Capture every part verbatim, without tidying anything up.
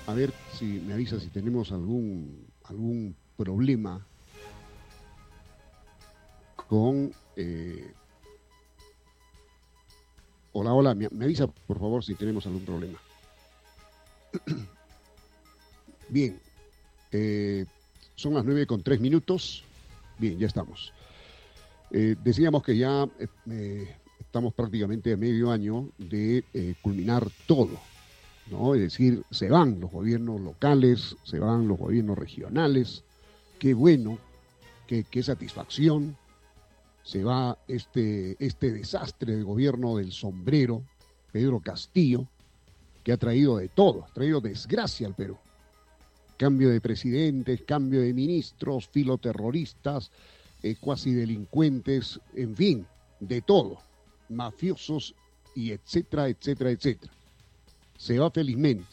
a ver si me avisa si tenemos algún, algún problema con... Eh... Hola, hola, me, me avisa por favor si tenemos algún problema. Bien, eh, son las nueve con tres minutos. Bien, ya estamos. Eh, decíamos que ya eh, estamos prácticamente a medio año de eh, culminar todo, ¿no? Es decir, se van los gobiernos locales, se van los gobiernos regionales. Qué bueno, qué, qué satisfacción. Se va este, este desastre de gobierno del sombrero, Pedro Castillo, que ha traído de todo, ha traído desgracia al Perú. Cambio de presidentes, cambio de ministros, filoterroristas, eh, cuasi delincuentes, en fin, de todo, mafiosos y etcétera, etcétera, etcétera. Se va felizmente.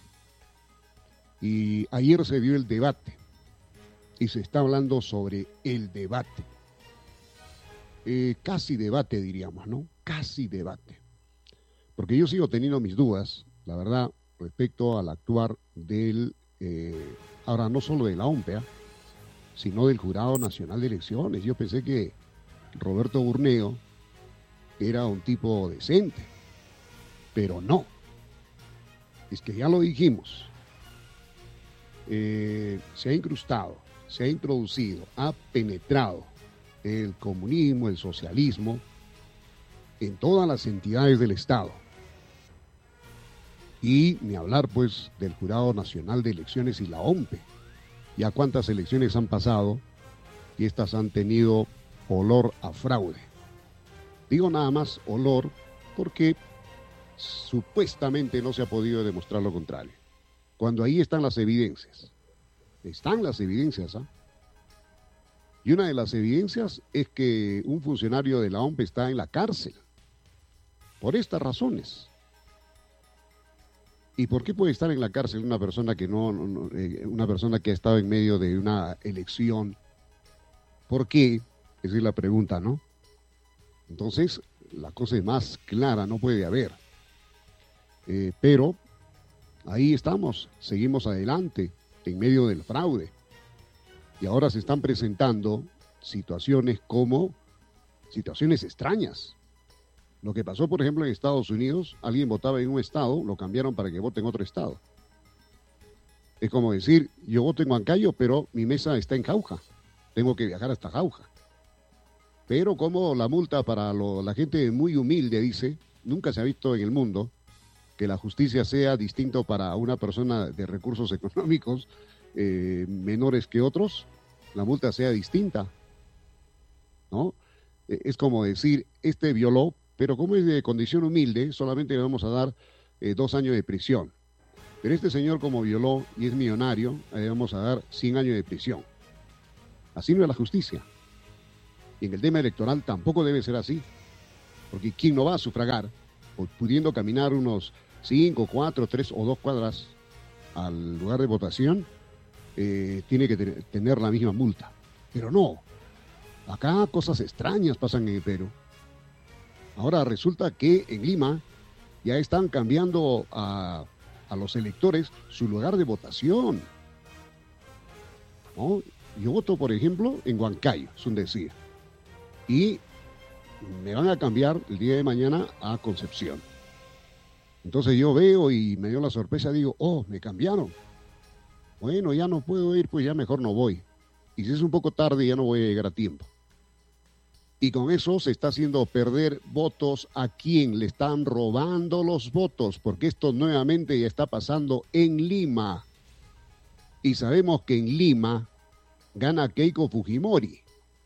Y ayer se dio el debate y se está hablando sobre el debate. Eh, casi debate, diríamos, ¿no? Casi debate. Porque yo sigo teniendo mis dudas, la verdad, respecto al actuar del, eh, ahora no solo de la O M P E, ¿eh? sino del Jurado Nacional de Elecciones. Yo pensé que Roberto Burneo era un tipo decente, pero no. Es que ya lo dijimos. Eh, se ha incrustado, se ha introducido, ha penetrado el comunismo, el socialismo, en todas las entidades del Estado. Y ni hablar, pues, del Jurado Nacional de Elecciones y la O M P E. Ya cuántas elecciones han pasado y estas han tenido olor a fraude. Digo nada más olor porque supuestamente no se ha podido demostrar lo contrario. Cuando ahí están las evidencias. Están las evidencias, ¿ah? ¿eh? Y una de las evidencias es que un funcionario de la O M P E está en la cárcel. Por estas razones. ¿Y por qué puede estar en la cárcel una persona que no, no, no eh, una persona que ha estado en medio de una elección? ¿Por qué? Esa es la pregunta, ¿no? Entonces, la cosa es más clara, no puede haber. Eh, pero ahí estamos, seguimos adelante, en medio del fraude. Y ahora se están presentando situaciones como situaciones extrañas. Lo que pasó, por ejemplo, en Estados Unidos, alguien votaba en un estado, lo cambiaron para que vote en otro estado. Es como decir, yo voto en Huancayo, pero mi mesa está en Jauja. Tengo que viajar hasta Jauja. Pero como la multa para lo, la gente muy humilde, dice, nunca se ha visto en el mundo que la justicia sea distinto para una persona de recursos económicos eh, menores que otros, la multa sea distinta, ¿no? Es como decir, este violó, pero como es de condición humilde, solamente le vamos a dar eh, dos años de prisión. Pero este señor, como violó y es millonario, le vamos a dar cien años de prisión. Así no es la justicia. Y en el tema electoral tampoco debe ser así. Porque ¿quién no va a sufragar, pudiendo caminar unos cinco, cuatro, tres o dos cuadras al lugar de votación, eh, tiene que te- tener la misma multa? Pero no. Acá cosas extrañas pasan en el Perú. Ahora resulta que en Lima ya están cambiando a, a los electores su lugar de votación, ¿no? Yo voto, por ejemplo, en Huancayo, es un decir. Y me van a cambiar el día de mañana a Concepción. Entonces yo veo y me dio la sorpresa, digo, oh, me cambiaron. Bueno, ya no puedo ir, pues ya mejor no voy. Y si es un poco tarde, ya no voy a llegar a tiempo. Y con eso se está haciendo perder votos a quien le están robando los votos, porque esto nuevamente ya está pasando en Lima. Y sabemos que en Lima gana Keiko Fujimori.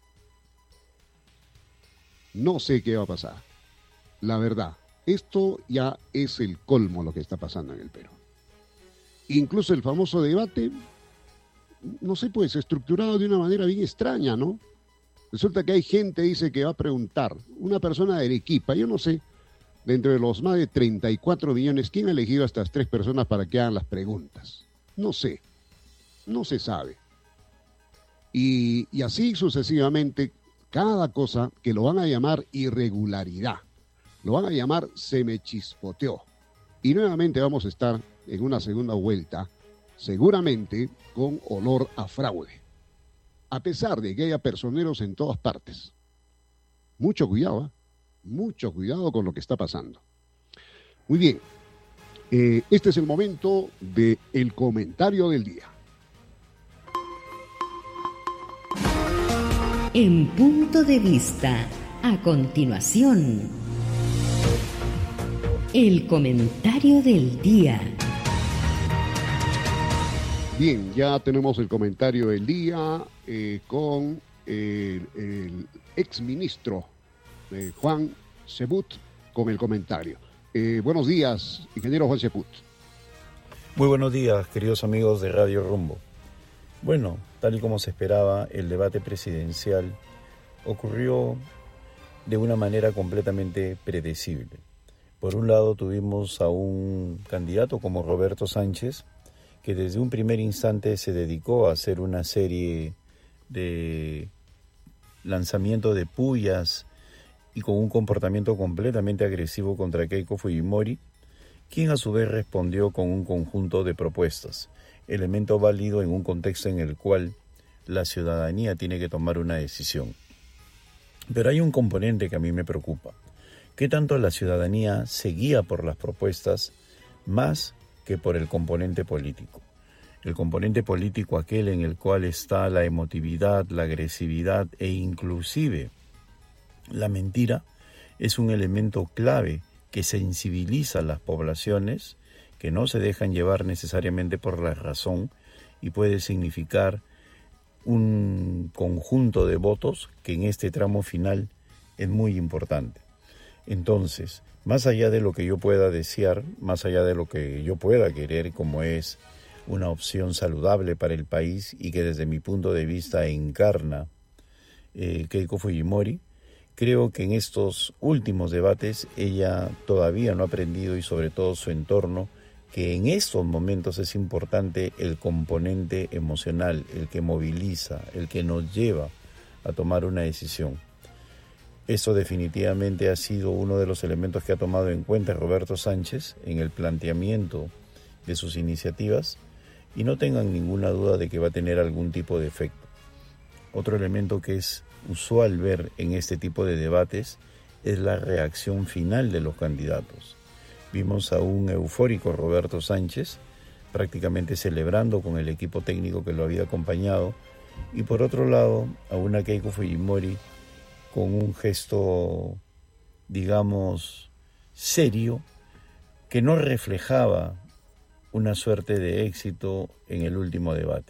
No sé qué va a pasar. La verdad, esto ya es el colmo lo que está pasando en el Perú. Incluso el famoso debate, no sé, pues estructurado de una manera bien extraña, ¿no? Resulta que hay gente, dice, que va a preguntar, una persona de Arequipa, yo no sé, dentro de los más de treinta y cuatro millones, ¿quién ha elegido a estas tres personas para que hagan las preguntas? No sé, no se sabe. Y, y así sucesivamente, cada cosa que lo van a llamar irregularidad, lo van a llamar se me chispoteó. Y nuevamente vamos a estar en una segunda vuelta seguramente con olor a fraude, a pesar de que haya personeros en todas partes. Mucho cuidado, ¿eh? Mucho cuidado con lo que está pasando. Muy bien, eh, este es el momento del comentario del día. En Punto de Vista, a continuación, el comentario del día. Bien, ya tenemos el comentario del día eh, con eh, el exministro eh, Juan Sebut con el comentario. Eh, buenos días, ingeniero Juan Sebut. Muy buenos días, queridos amigos de Radio Rumbo. Bueno, tal y como se esperaba, el debate presidencial ocurrió de una manera completamente predecible. Por un lado tuvimos a un candidato como Roberto Sánchez, que desde un primer instante se dedicó a hacer una serie de lanzamiento de pullas y con un comportamiento completamente agresivo contra Keiko Fujimori, quien a su vez respondió con un conjunto de propuestas, elemento válido en un contexto en el cual la ciudadanía tiene que tomar una decisión. Pero hay un componente que a mí me preocupa. ¿Qué tanto la ciudadanía se guía por las propuestas más que por el componente político? El componente político, aquel en el cual está la emotividad, la agresividad e inclusive la mentira, es un elemento clave que sensibiliza a las poblaciones, que no se dejan llevar necesariamente por la razón y puede significar un conjunto de votos que en este tramo final es muy importante. Entonces, más allá de lo que yo pueda desear, más allá de lo que yo pueda querer, como es una opción saludable para el país y que desde mi punto de vista encarna eh, Keiko Fujimori, creo que en estos últimos debates ella todavía no ha aprendido, y sobre todo su entorno, que en estos momentos es importante el componente emocional, el que moviliza, el que nos lleva a tomar una decisión. Eso definitivamente ha sido uno de los elementos que ha tomado en cuenta Roberto Sánchez en el planteamiento de sus iniciativas, y no tengan ninguna duda de que va a tener algún tipo de efecto. Otro elemento que es usual ver en este tipo de debates es la reacción final de los candidatos. Vimos a un eufórico Roberto Sánchez prácticamente celebrando con el equipo técnico que lo había acompañado, y por otro lado a una Keiko Fujimori con un gesto, digamos, serio, que no reflejaba una suerte de éxito en el último debate.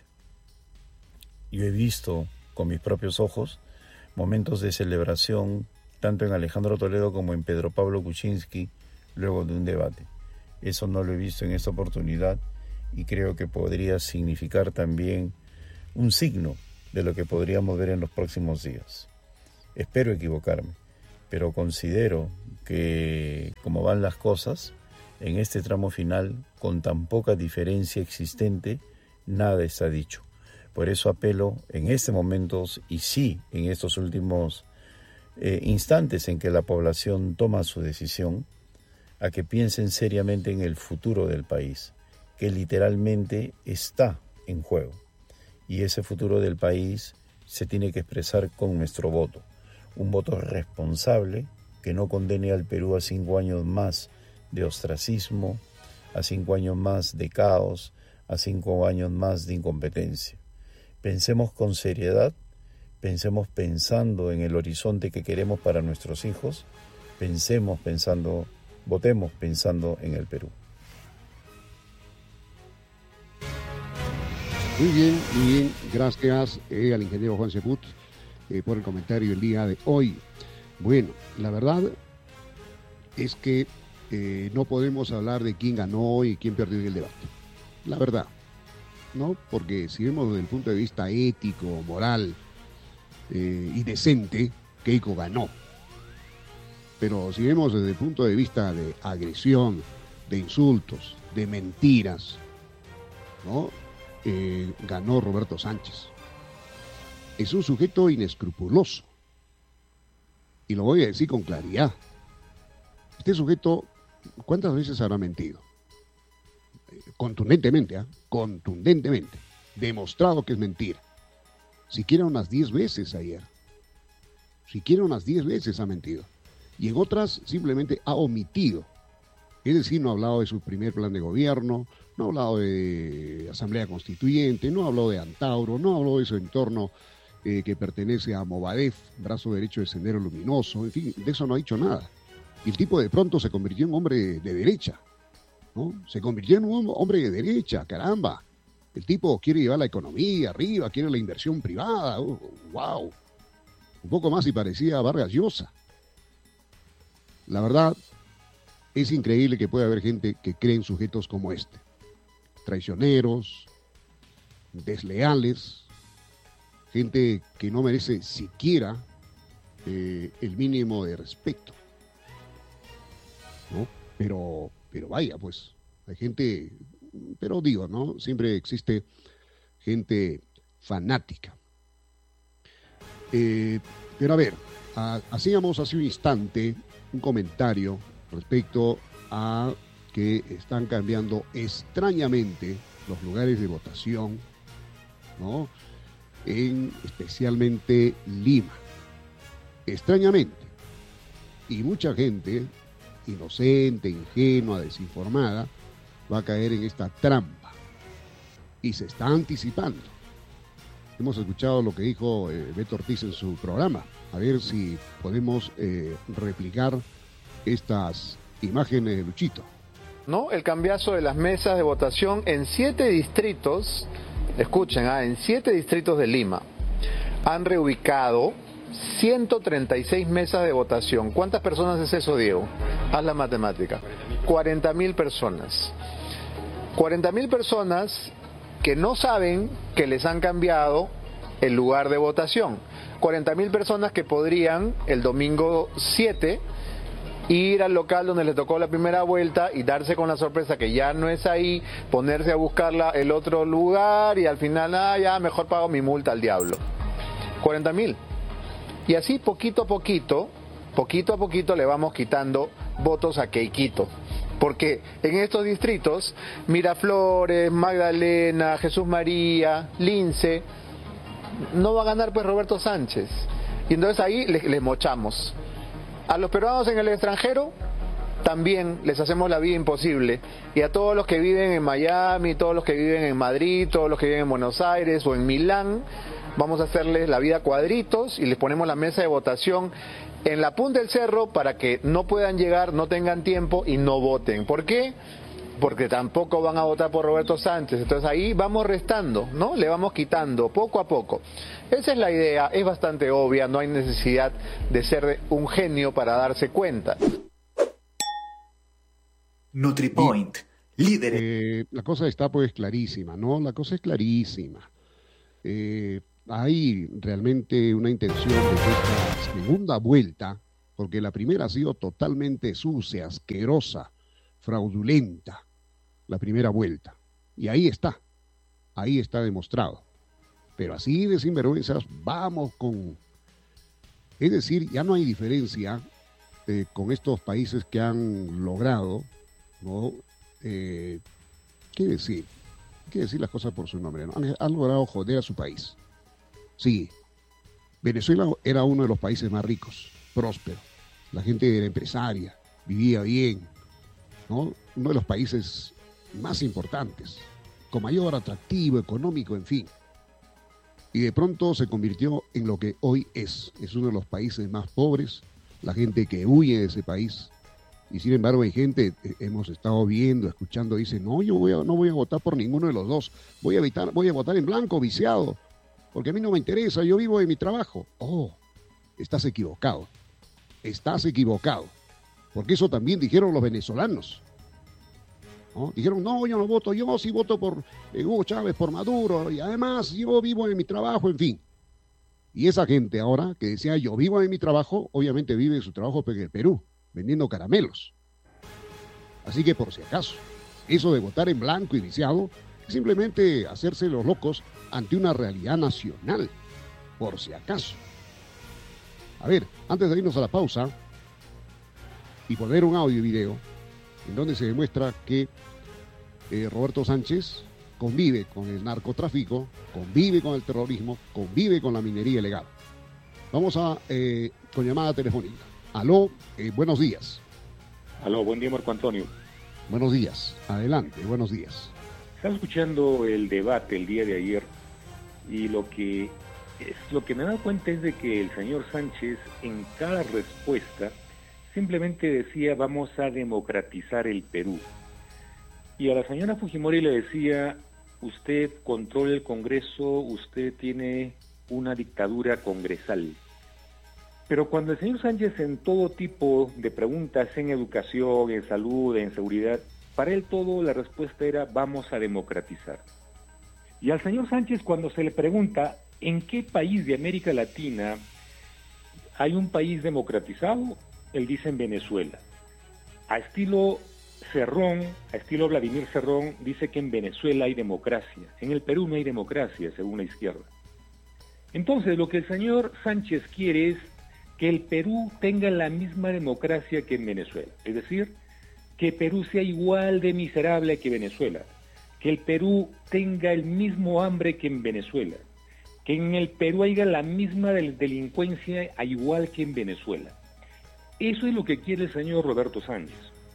Yo he visto con mis propios ojos momentos de celebración tanto en Alejandro Toledo como en Pedro Pablo Kuczynski luego de un debate. Eso no lo he visto en esta oportunidad y creo que podría significar también un signo de lo que podríamos ver en los próximos días. Espero equivocarme, pero considero que como van las cosas, en este tramo final, con tan poca diferencia existente, nada está dicho. Por eso apelo en este momento, y sí, en estos últimos eh, instantes en que la población toma su decisión, a que piensen seriamente en el futuro del país, que literalmente está en juego. Y ese futuro del país se tiene que expresar con nuestro voto. Un voto responsable que no condene al Perú a cinco años más de ostracismo, a cinco años más de caos, a cinco años más de incompetencia. Pensemos con seriedad, pensemos pensando en el horizonte que queremos para nuestros hijos, pensemos pensando, votemos pensando en el Perú. Muy bien, muy bien. Gracias eh, al ingeniero Juan Sebut eh, por el comentario el día de hoy. Bueno, la verdad es que eh, no podemos hablar de quién ganó y quién perdió en el debate. La verdad, ¿no? Porque si vemos desde el punto de vista ético, moral eh, y decente, Keiko ganó. Pero si vemos desde el punto de vista de agresión, de insultos, de mentiras, ¿no? Eh, ganó Roberto Sánchez. Es un sujeto inescrupuloso. Y lo voy a decir con claridad. Este sujeto, ¿cuántas veces habrá mentido? contundentemente, ¿eh? contundentemente, demostrado que es mentira. Siquiera unas diez veces ayer. Siquiera unas diez veces ha mentido. Y en otras simplemente ha omitido. Es decir, no ha hablado de su primer plan de gobierno, no ha hablado de Asamblea Constituyente, no ha hablado de Antauro, no ha hablado de su entorno eh, que pertenece a Movadef, brazo derecho del Sendero Luminoso, en fin, de eso no ha dicho nada. Y el tipo de pronto se convirtió en hombre de, de derecha, ¿no? Se convirtió en un hombre de derecha, caramba. El tipo quiere llevar la economía arriba, quiere la inversión privada, uh, wow. Un poco más y parecía Vargas Llosa. La verdad, es increíble que pueda haber gente que cree en sujetos como este. Traicioneros, desleales, gente que no merece siquiera eh, el mínimo de respeto, ¿no? Pero, pero vaya, pues, hay gente, pero digo, ¿no? Siempre existe gente fanática. Eh, pero a ver, a, hacíamos hace un instante un comentario respecto a que están cambiando extrañamente los lugares de votación, ¿no? En especialmente Lima. Extrañamente. Y mucha gente, inocente, ingenua, desinformada, va a caer en esta trampa. Y se está anticipando. Hemos escuchado lo que dijo eh, Beto Ortiz en su programa. A ver si podemos eh, replicar estas imágenes de Luchito. ¿No? El cambiazo de las mesas de votación en siete distritos, escuchen, ah, en siete distritos de Lima, han reubicado ciento treinta y seis mesas de votación. ¿Cuántas personas es eso, Diego? Haz la matemática. cuarenta mil personas. cuarenta mil personas que no saben que les han cambiado el lugar de votación. cuarenta mil personas que podrían el domingo siete ir al local donde le tocó la primera vuelta y darse con la sorpresa que ya no es ahí, ponerse a buscar la, el otro lugar y al final, ah, ya mejor pago mi multa al diablo. cuarenta mil. Y así poquito a poquito, poquito a poquito le vamos quitando votos a Keikito. Porque en estos distritos, Miraflores, Magdalena, Jesús María, Lince, no va a ganar pues Roberto Sánchez. Y entonces ahí les, les mochamos. A los peruanos en el extranjero también les hacemos la vida imposible. Y a todos los que viven en Miami, todos los que viven en Madrid, todos los que viven en Buenos Aires o en Milán, vamos a hacerles la vida cuadritos y les ponemos la mesa de votación en la punta del cerro para que no puedan llegar, no tengan tiempo y no voten. ¿Por qué? Porque tampoco van a votar por Roberto Sánchez. Entonces ahí vamos restando, ¿no? Le vamos quitando poco a poco. Esa es la idea, es bastante obvia, no hay necesidad de ser un genio para darse cuenta. NutriPoint, líder. Eh, la cosa está pues clarísima, ¿no? La cosa es clarísima. Eh, hay realmente una intención de que esta segunda vuelta, porque la primera ha sido totalmente sucia, asquerosa, fraudulenta, la primera vuelta. Y ahí está, ahí está demostrado. Pero así de sinvergüenzas, vamos con... Es decir, ya no hay diferencia eh, con estos países que han logrado, ¿no? Eh, ¿Qué decir? Hay que decir las cosas por su nombre, ¿no? Han, han logrado joder a su país. Sí, Venezuela era uno de los países más ricos, próspero. La gente era empresaria, vivía bien, ¿no? Uno de los países más importantes, con mayor atractivo económico, en fin. Y de pronto se convirtió en lo que hoy es. Es uno de los países más pobres, la gente que huye de ese país. Y sin embargo hay gente, eh, hemos estado viendo, escuchando, dice, no, yo voy a, no voy a votar por ninguno de los dos. Voy a, evitar, voy a votar en blanco, viciado, porque a mí no me interesa, yo vivo de mi trabajo. Oh, estás equivocado. Estás equivocado. Porque eso también dijeron los venezolanos, ¿no? Dijeron, no, yo no voto, yo sí voto por eh, Hugo Chávez, por Maduro, y además yo vivo en mi trabajo, en fin. Y esa gente ahora que decía, yo vivo en mi trabajo, obviamente vive en su trabajo en el Perú, vendiendo caramelos. Así que por si acaso, eso de votar en blanco y viciado es simplemente hacerse los locos ante una realidad nacional, por si acaso. A ver, antes de irnos a la pausa y poner un audio y video en donde se demuestra que eh, Roberto Sánchez convive con el narcotráfico, convive con el terrorismo, convive con la minería ilegal. Vamos a eh, con llamada telefónica. Aló, eh, buenos días. Aló, buen día, Marco Antonio. Buenos días, adelante, buenos días. Estaba escuchando el debate el día de ayer y lo que es, lo que me he dado cuenta es de que el señor Sánchez en cada respuesta simplemente decía vamos a democratizar el Perú. Y a la señora Fujimori le decía, usted controla el Congreso, usted tiene una dictadura congresal. Pero cuando el señor Sánchez en todo tipo de preguntas en educación, en salud, en seguridad, para él todo la respuesta era vamos a democratizar. Y al señor Sánchez cuando se le pregunta en qué país de América Latina hay un país democratizado, él dice en Venezuela. A estilo Cerrón, a estilo Vladimir Cerrón, dice que en Venezuela hay democracia. En el Perú no hay democracia, según la izquierda. Entonces lo que el señor Sánchez quiere es que el Perú tenga la misma democracia que en Venezuela. Es decir, que Perú sea igual de miserable que Venezuela. Que el Perú tenga el mismo hambre que en Venezuela. Que en el Perú haya la misma del- delincuencia a igual que en Venezuela. Eso es lo que quiere el señor Roberto Sánchez.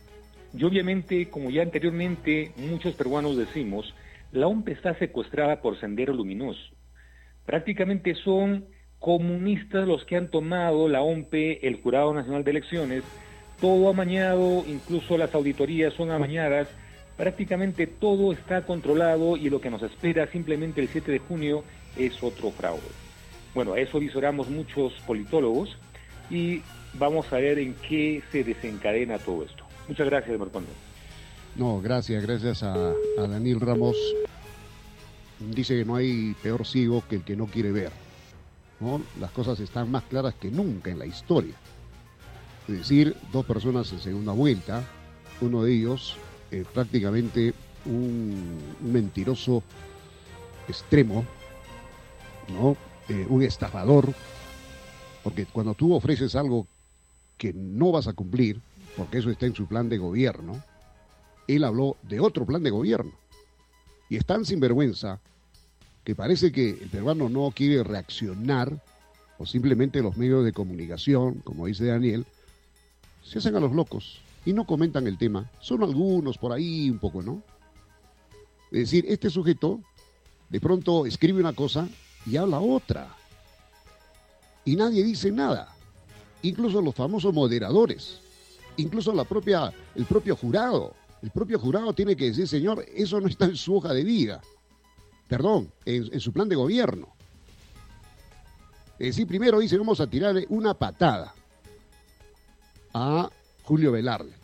Y obviamente, como ya anteriormente muchos peruanos decimos, la O M P está secuestrada por Sendero Luminoso. Prácticamente son comunistas los que han tomado la O M P, el Jurado Nacional de Elecciones, todo amañado, incluso las auditorías son amañadas, prácticamente todo está controlado y lo que nos espera simplemente el siete de junio es otro fraude. Bueno, a eso visoramos muchos politólogos y vamos a ver en qué se desencadena todo esto. Muchas gracias, Marco Antonio. No, gracias, gracias a, a Daniel Ramos. Dice que no hay peor ciego que el que no quiere ver, ¿no? Las cosas están más claras que nunca en la historia. Es decir, dos personas en segunda vuelta, uno de ellos eh, prácticamente un, un mentiroso extremo, ¿no? Eh, un estafador, porque cuando tú ofreces algo que no vas a cumplir, porque eso está en su plan de gobierno, él habló de otro plan de gobierno. Y es tan sinvergüenza que parece que el peruano no quiere reaccionar, o simplemente los medios de comunicación, como dice Daniel, se hacen a los locos y no comentan el tema. Son algunos por ahí un poco, ¿no? Es decir, este sujeto de pronto escribe una cosa y habla otra. Y nadie dice nada. Incluso los famosos moderadores, incluso la propia, el propio jurado. El propio jurado tiene que decir, señor, eso no está en su hoja de vida. Perdón, en, en su plan de gobierno. Es decir, primero dice, vamos a tirarle una patada a Julio Velarde.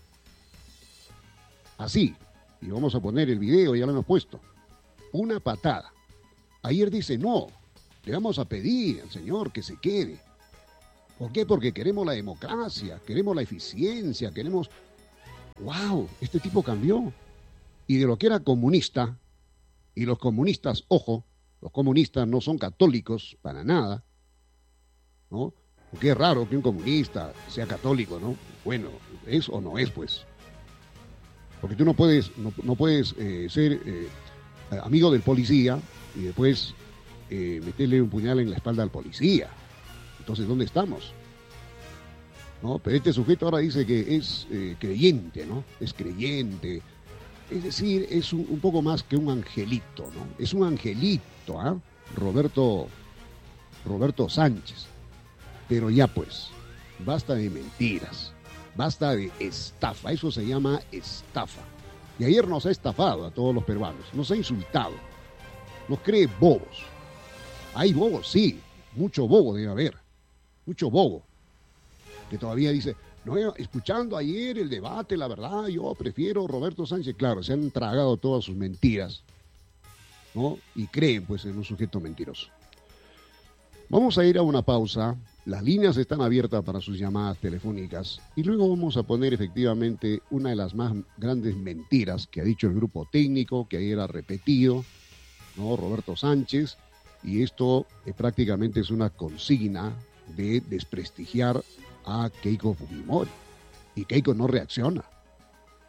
Así. Y vamos a poner el video, ya lo hemos puesto. Una patada. Ayer dice, no, le vamos a pedir al señor que se quede. ¿Por qué? Porque queremos la democracia, queremos la eficiencia, queremos... ¡Wow! Este tipo cambió. Y de lo que era comunista, y los comunistas, ojo, los comunistas no son católicos para nada, ¿no? Porque es raro que un comunista sea católico, ¿no? Bueno, ¿es o no es, pues? Porque tú no puedes, no, no puedes eh, ser eh, amigo del policía y después eh, meterle un puñal en la espalda al policía. Entonces, ¿dónde estamos? ¿No? Pero este sujeto ahora dice que es eh, creyente, ¿no? Es creyente. Es decir, es un, un poco más que un angelito, ¿no? Es un angelito, ¿ah? ¿eh? Roberto, Roberto Sánchez. Pero ya pues, basta de mentiras, basta de estafa, eso se llama estafa. Y ayer nos ha estafado a todos los peruanos, nos ha insultado, nos cree bobos. Hay bobos, sí, mucho bobo debe haber, mucho bobo, que todavía dice, no, escuchando ayer el debate, la verdad, yo prefiero Roberto Sánchez. Claro, se han tragado todas sus mentiras, ¿no? Y creen pues en un sujeto mentiroso. Vamos a ir a una pausa. Las líneas están abiertas para sus llamadas telefónicas y luego vamos a poner efectivamente una de las más grandes mentiras que ha dicho el grupo técnico, que ayer ha repetido, ¿no? Roberto Sánchez, y esto eh, prácticamente es una consigna de desprestigiar a Keiko Fujimori. Y Keiko no reacciona.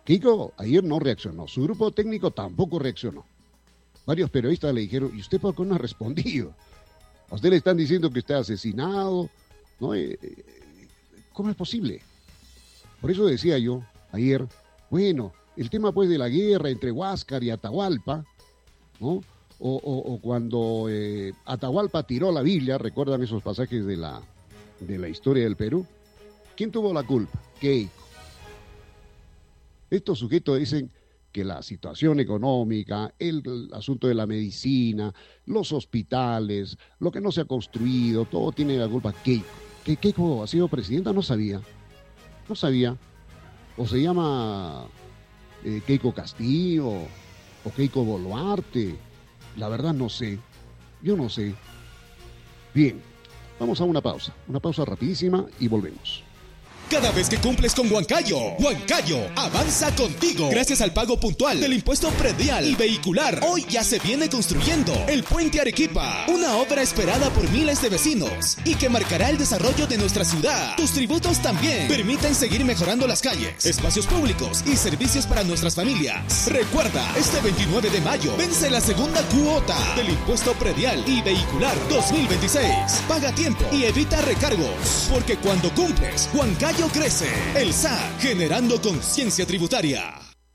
Keiko ayer no reaccionó, su grupo técnico tampoco reaccionó. Varios periodistas le dijeron, ¿y usted por qué no ha respondido? A usted le están diciendo que usted ha asesinado, ¿no? ¿Cómo es posible? Por eso decía yo ayer, bueno, el tema pues de la guerra entre Huáscar y Atahualpa, ¿no? O, o, o cuando eh, Atahualpa tiró la Biblia, ¿recuerdan esos pasajes de la, de la historia del Perú? ¿Quién tuvo la culpa? Keiko. Estos sujetos dicen que la situación económica, el, el asunto de la medicina, los hospitales, lo que no se ha construido, todo tiene la culpa Keiko. ¿Que Keiko ha sido presidenta? No sabía. No sabía. O se llama eh, Keiko Castillo, o Keiko Boluarte. La verdad no sé. Yo no sé. Bien, vamos a una pausa. Una pausa rapidísima y volvemos. Cada vez que cumples con Huancayo, Huancayo avanza contigo. Gracias al pago puntual del impuesto predial y vehicular, hoy ya se viene construyendo el Puente Arequipa, una obra esperada por miles de vecinos y que marcará el desarrollo de nuestra ciudad. Tus tributos también permiten seguir mejorando las calles, espacios públicos y servicios para nuestras familias. Recuerda, este veintinueve de mayo vence la segunda cuota del impuesto predial y vehicular dos mil veintiséis. Paga a tiempo y evita recargos, porque cuando cumples, Huancayo crece. El S A, generando conciencia tributaria.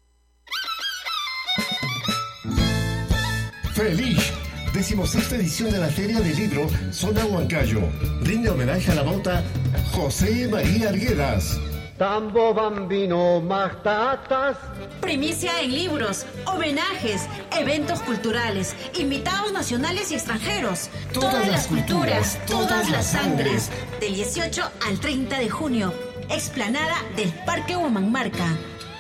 ¡Feliz! Decimosexta edición de la Feria del Libro Zona Huancayo. Rinde homenaje a la bauta José María Arguedas. Tambo bambino matatas. Primicia en libros, homenajes, eventos culturales, invitados nacionales y extranjeros. Todas, todas las culturas, todas, todas las sangres. Del dieciocho al treinta de junio. Explanada del Parque Huamanmarca.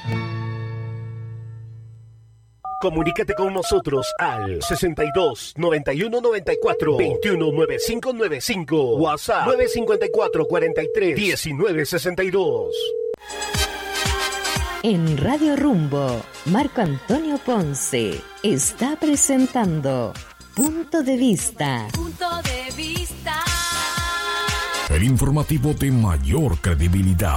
Comunícate con nosotros al sesenta y dos, noventa y uno, noventa y cuatro, veintiuno, noventa y cinco noventa y cinco. WhatsApp nueve cinco cuatro, cuarenta y tres, diecinueve sesenta y dos. En Radio Rumbo, Marco Antonio Ponce está presentando Punto de Vista. Punto de Vista. El informativo de mayor credibilidad.